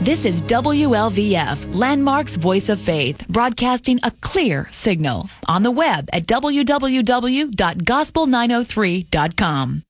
This is WLVF, Landmark's Voice of Faith, broadcasting a clear signal. On the web at www.gospel903.com.